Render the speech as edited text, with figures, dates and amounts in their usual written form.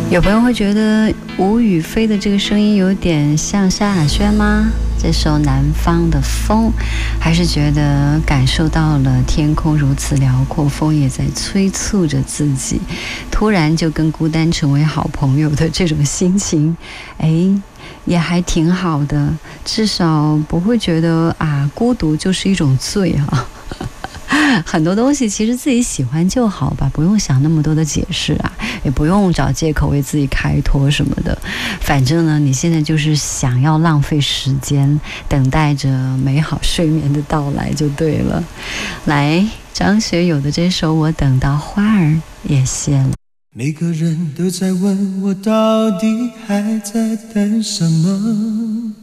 有朋友会觉得吴雨霏的这个声音有点像萧亚轩吗？这首《南方的风》，还是觉得感受到了天空如此辽阔，风也在催促着自己，突然就跟孤单成为好朋友的这种心情，也还挺好的，至少不会觉得孤独就是一种罪啊。很多东西其实自己喜欢就好吧，不用想那么多的解释啊，也不用找借口为自己开脱什么的。反正呢，你现在就是想要浪费时间，等待着美好睡眠的到来就对了。来，张学友的这首《我等到花儿也谢了》。 每个人都在问我到底还在等什么，